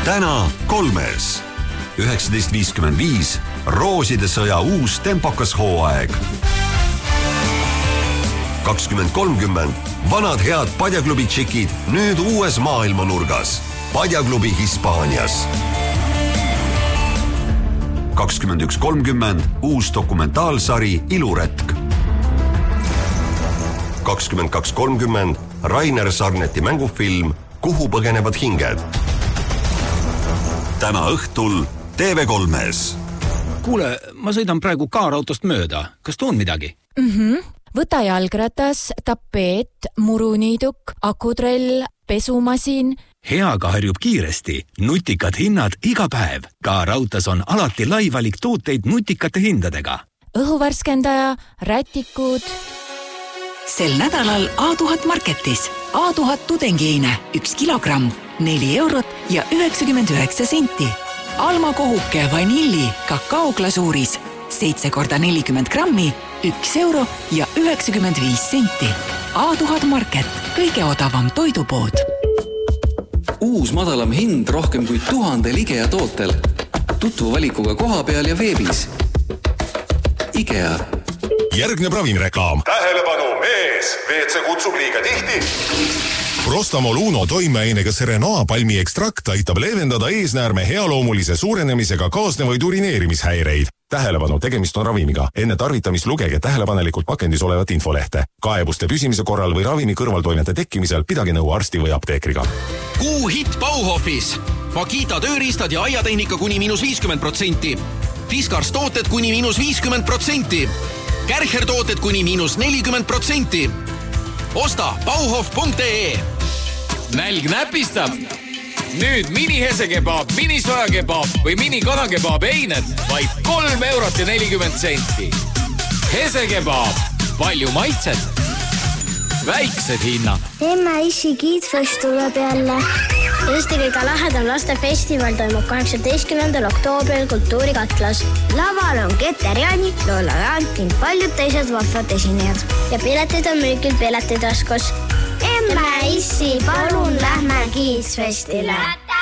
täna 3. 19.55 Rooside sõja uus tempokas hooaeg. 20.30 vanad head Padjaklubi tšikid nüüd uues maailmanurgas. Padjaklubi Hispaanias. 21.30 uus dokumentaalsari Iluretk. 22.30 Rainer Sarneti mängufilm Kuhu põgenevad hinged. Täna õhtul TV3-s. Kuule, ma sõidan praegu kaarautost mööda. Kas tuun midagi? Võta jalgratas, tapeet, muruniiduk, akutrell, pesumasin. Heaga harjub kiiresti. Nutikad hinnad iga päev. Kaarautas on alati lai valik tooteid nutikate hindadega. Õhuvärskendaja, rätikud. Sel nädalal A1000 Marketis. A1000 tudengiine 1 kilogramm, 4 eurot ja 99 senti. Alma kohuke vanilli kakaoglasuuris 7 × 40 grammi, 1 euro ja 95 senti. A1000 Market, kõige odavam toidupood. Uus madalam hind rohkem kui 1000 IKEA tootel. Tutvu valikuga koha peal ja veebis. IKEA. Järgneb ravimreklaam. Tähelepanu, mees! WC kutsub liiga tihti. Prostamol Uno toimeainega Serenoa palmi ekstrakt aitab leevendada eesnäärme healoomulise suurenemisega kaasnevaid urineerimishäireid. Tähelepanu, tegemist on ravimiga. Enne tarvitamist lugege tähelepanelikult pakendis olevat infolehte. Kaebuste püsimise korral või ravimi kõrvaltoimete tekkimisel pidage nõu arsti või apteekriga. Kuu hitt Bauhofis. Makita tööriistad ja aiatehnika kuni -50%. Fiskars tooted kuni -50%. Kärcher tooted kuni -40%. Osta bauhof.ee. Nälg näpistab. Nüüd mini-hesekebab, mini-sojakebab või mini-kanakebab eined vaid 3 eurot ja 40 senti. Hesekebab, palju maitset, väiksed hinnad. Emme-issi kiidfest tuleb jälle. Eesti kõige lahedam lastefestival toimub 18. oktoobril Kultuurikatlas. Laval on Keter Jaani, Lola Jaan ning paljud teised vahvad esinejad. Ja piletid on müügil Piletitaskus. Emme-issi, palun lähme kiidfestile.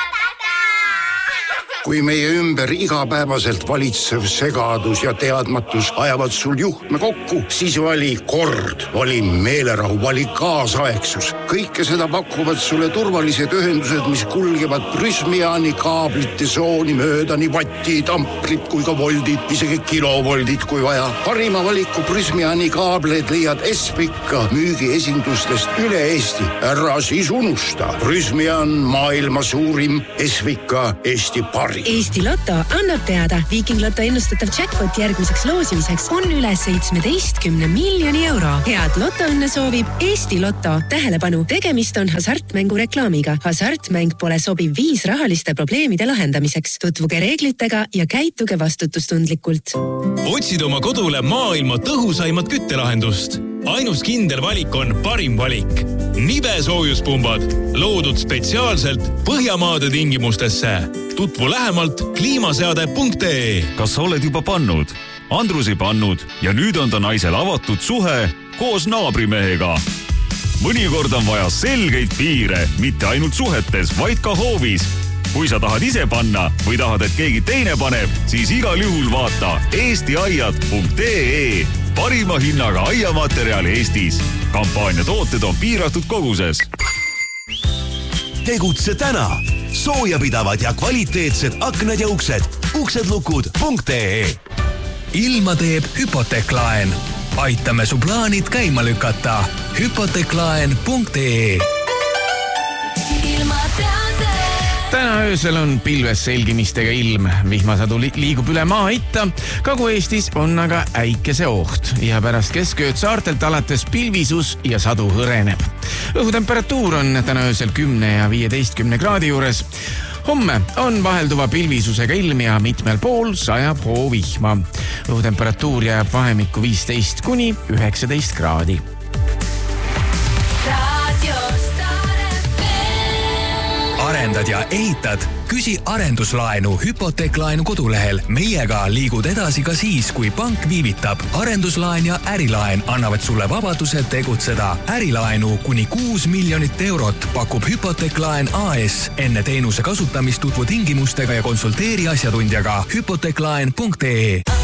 Kui meie ümber igapäevaselt valitsev segadus ja teadmatus ajavad sul juhtme kokku, siis vali kord, vali meelerahu, vali kaasaegsus. Kõike seda pakuvad sulle turvalised ühendused, mis kulgevad Prysmiani kaablite sooni mööda nii vattid, amprid kui ka voldid, isegi kilovoldid kui vaja. Parima valiku Prysmiani kaableid leiad Espika müügiesindustest üle Eesti. Ära siis unusta. Prysmian maailma suurim, Espika Eesti pari. Eesti Lotto annab teada, Viking Lotto ennustatav jackpot järgmiseks loosimiseks on üle 17 miljoni euro. Head Lottoõnne soovib Eesti Lotto. Tähelepanu, tegemist on hasartmängu reklaamiga. Hasartmäng pole sobiv viis rahaliste probleemide lahendamiseks. Tutvuge reeglitega ja käituge vastutustundlikult. Otsid oma kodule maailma tõhusaimat küttelahendust. Ainus kindel valik on parim valik. Nibe soojuspumbad, loodud spetsiaalselt Põhjamaade tingimustesse. Tutvu lähemalt kliimaseade.ee. Kas sa oled juba pannud? Andrus ei pannud ja nüüd on ta naisel avatud suhe koos naabrimehega. Mõnikord on vaja selgeid piire, mitte ainult suhetes, vaid ka hoovis. Kui sa tahad ise panna või tahad, et keegi teine paneb, siis igal juhul vaata eestiaiad.ee. Parima hinnaga aiamaterjal Eestis. Kampaania tooted on piiratud koguses. Tegutse täna. Soojapidavad ja kvaliteetsed aknad ja uksedlukud.ee. Ilma teeb Hypoteklaen. Aitame su plaanid käima lükata. Hypoteklaen.ee. Ilma teade. Täna öösel on pilves selgimistega ilm. Vihmasadu liigub üle Maa-itta. Kagu-Eestis on aga äikese oht ja pärast keskööd saartelt alates pilvisus ja sadu hõreneb. Õhutemperatuur on täna öösel 10 ja 15 kraadi juures. Homme on vahelduva pilvisusega ilm ja mitmel pool sajab hoovihma. Õhutemperatuur jääb vahemikku 15 kuni 19 kraadi. arendad ja ehitad? Küsi arenduslaenu Hypoteeklaenu kodulehel. Meiega liigud edasi ka siis, kui pank viivitab. Arenduslaen ja ärilaen annavad sulle vabaduse tegutseda. Ärilaenu kuni 6 miljonit eurot pakub Hypoteeklaen AS. Enne teenuse kasutamist tutvu tingimustega ja konsulteeri asjatundjaga hypoteeklaen.ee.